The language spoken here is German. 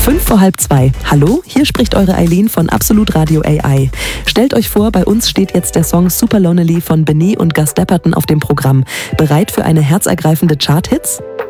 2:05. Hallo, hier spricht eure Eileen von Absolut Radio AI. Stellt euch vor, bei uns steht jetzt der Song Super Lonely von Benee und Gus Dapperton auf dem Programm. Bereit für eine herzergreifende Chart-Hits?